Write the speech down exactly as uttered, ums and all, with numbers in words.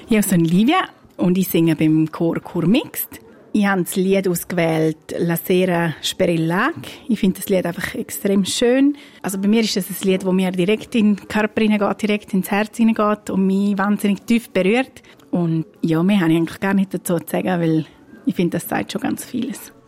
Ja, ich bin Livia und ich singe beim Chor Chor Mixed. Ich habe das Lied ausgewählt, «La Sera Sperellac». Ich finde das Lied einfach extrem schön. Also bei mir ist das ein Lied, das mir direkt in den Körper hineingeht, direkt ins Herz hineingeht und mich wahnsinnig tief berührt. Und ja, mehr habe ich eigentlich gar nicht dazu zu sagen, weil ich finde, das sagt schon ganz vieles.